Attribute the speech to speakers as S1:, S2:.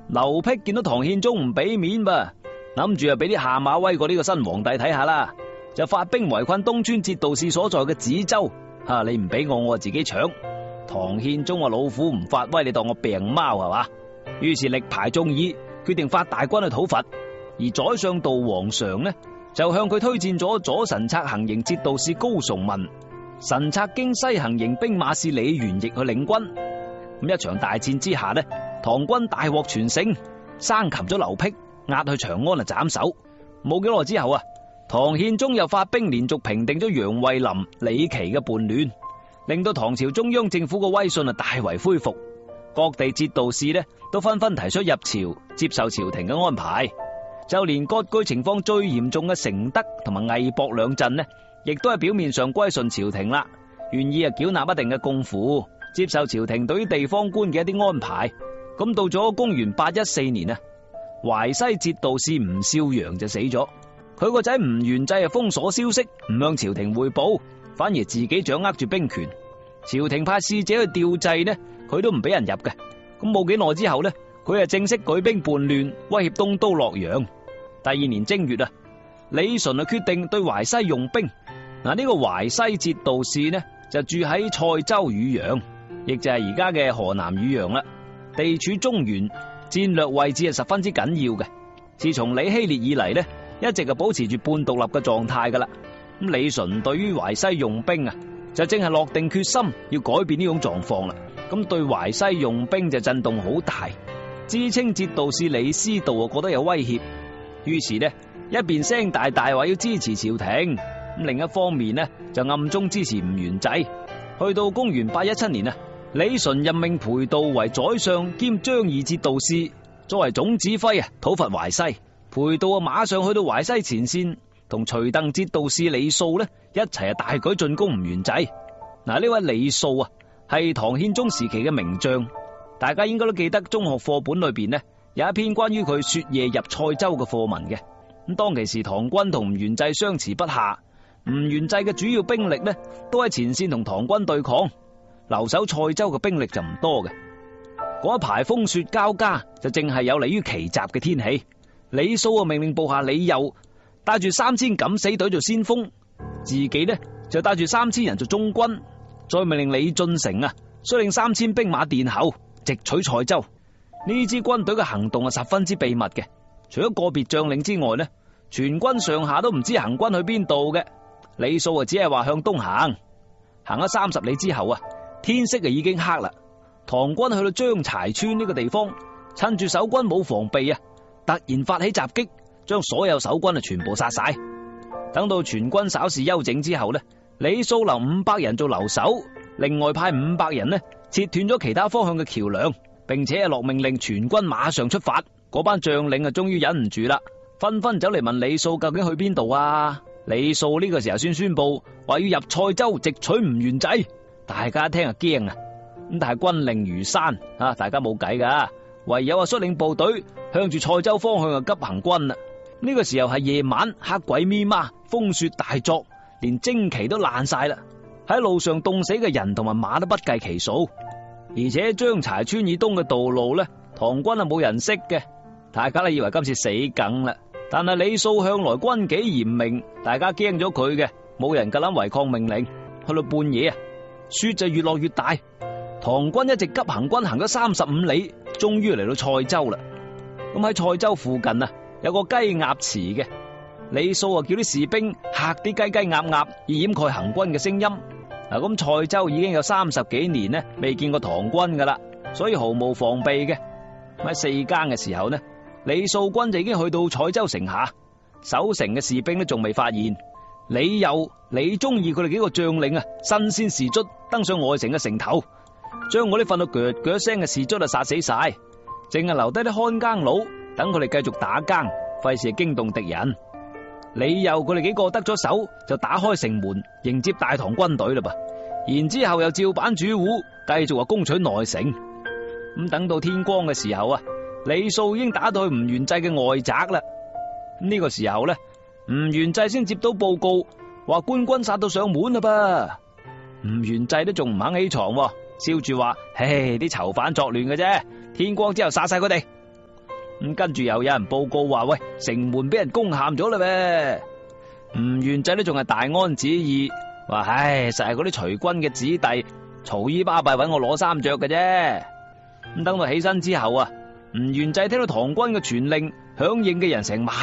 S1: 劉辟見到唐憲宗唔俾面噃，諗住俾啲下馬威過呢個新皇帝睇下啦，就發兵圍困東川節度使所在嘅梓州。你唔俾我自己搶。唐憲宗話：老虎唔發威，你當我病貓係嘛？於是力排眾議，決定發大軍去討伐。而宰相道皇常呢，就向佢推薦咗左神策行營節度使高崇文、神策京西行營兵馬使李元益去領軍。咁一場大戰之下呢，唐軍大獲全勝，生擒咗劉辟，押去長安斬首。冇幾耐之後唐憲宗又發兵連續平定咗楊惠霖、李琦嘅叛亂，令到唐朝中央政府嘅威信大為恢復。各地節度使呢都紛紛提出入朝，接受朝廷嘅安排。就連割據情況最嚴重嘅承德同埋魏博兩鎮呢，亦都係表面上歸順朝廷啦，願意繳納一定嘅貢賦，接受朝廷對於地方官嘅一啲安排。咁到咗公元814年淮西節度使吳少陽就死咗，佢個仔吳元濟封鎖消息，唔向朝廷匯報，反而自己掌握住兵權。朝廷派使者去調祭呢，佢都唔俾人入嘅。咁冇幾耐之後呢，佢正式舉兵叛亂，威脅東都洛陽。第二年正月李純決定對淮西用兵。呢個淮西節度使呢就住喺塞州汝陽，亦就係而家嘅河南汝陽啦。地處中原，戰略位置係十分之緊要嘅。自從李希烈以嚟呢，一直保持住半獨立嘅狀態噶啦。咁李純對於淮西用兵就正係落定決心要改變呢種狀況啦。咁對淮西用兵就震動好大，知青節度使李思道覺得有威脅。於是呢，一邊聲大大話要支持朝廷，咁另一方面呢就暗中支持吳元濟。去到公元817年李純任命裴度為宰相兼張義節度使，作為總指揮討伐淮西。裴度馬上去到淮西前線，同徐鄧節度使李素呢一齊大舉進攻吳元濟。呢位李素係唐憲宗時期嘅名將，大家應該都記得中學課本裏邊呢有一篇關於佢雪夜入塞州嘅課文嘅。咁當其時唐軍同吳元濟相持不下，吳元濟嘅主要兵力呢都喺前線同唐軍對抗，留守塞州嘅兵力就唔多嘅。嗰一排風雪交加，就正係有利於奇襲嘅天氣。李素命令部下李佑帶住3000敢死隊做先鋒，自己呢就帶住3000人做中軍，再命令李進成率領3000兵馬殿後直取塞州。呢支軍隊嘅行動十分之秘密嘅，除咗個別將領之外呢，全軍上下都唔知行軍去邊度嘅。李素只係話向東行，行咗30里之後天色已經黑啦。唐軍去到張柴村呢個地方，趁住守軍冇防備突然發起襲擊，將所有守軍全部殺晒。等到全軍稍事休整之後呢，李素留500人做留守，另外派500人呢切斷咗其他方向嘅橋梁，並且落命令全軍馬上出發。嗰班將領終於忍唔住啦，紛紛走嚟問李素究竟去邊度啊？李素呢個時候先宣布話要入塞州直取吳元濟。大家一聽驚咁但係軍令如山大家冇計噶，唯有率領部隊向住塞州方向急行軍啦。呢個時候係夜晚，黑鬼咪媽，風雪大作，連旌旗都爛晒啦。喺路上凍死嘅人同埋馬都不計其數，而且張柴村以東嘅道路呢，唐軍冇人識嘅，大家都以為今次死梗啦。但係李素向來軍紀嚴明，大家驚咗佢嘅，冇人夠膽違抗命令。去到半夜雪就越落越大，唐軍一直急行軍行咗35里，終於嚟到塞州啦。咁喺塞州附近有個雞鴨池嘅，李素叫啲士兵嚇啲雞雞鴨鴨，以掩蓋行軍嘅聲音。咁塞州已經有30幾年呢未見過唐軍噶啦，所以毫無防備嘅。喺4更嘅時候呢，李素軍就已經去到塞州城下，守城嘅士兵都仲未發現。李佑、李忠義佢哋幾個將領身先士卒登上外城嘅城頭，將我啲瞓到腳腳聲嘅士卒殺死晒，淨係留低啲看更佬等佢哋繼續打更，費事驚動敵人。李佑佢哋幾個得咗手，就打開城門迎接大唐軍隊啦噃。然之後又照板煮碗，繼續攻取內城。咁等到天光嘅時候李素已經打到去吳元濟嘅外宅啦。呢個時候呢，吳元濟先接到報告，話官軍殺到上門啦噃。吳元濟都仲唔肯起床，笑住話：唉，啲囚犯作亂嘅啫，天光之後殺晒佢哋。 咁跟住又有人報告話，喂，城門俾人攻陷咗啦咩？吳元濟都仲係大安旨意，話唉，實係嗰啲隨軍嘅子弟嘈姨巴閉搵我攞衫着嘅啫。咁等到起身之後啊，吳元濟聽到唐軍嘅傳令，響應嘅人成萬